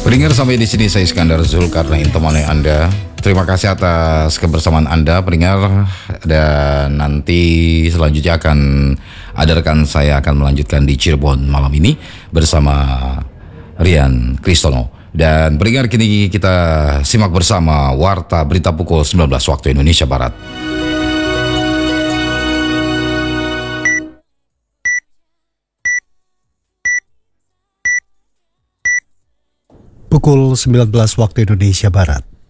Pendengar, sampai di sini saya Iskandar Zulkarnain temani Anda. Terima kasih atas kebersamaan Anda, pendengar. Dan nanti selanjutnya akan ada rekan saya akan melanjutkan di Cirebon malam ini bersama Rian Kristono. Dan pendengar, kini kita simak bersama Warta Berita pukul 19 waktu Indonesia Barat. Pukul 19 waktu Indonesia Barat.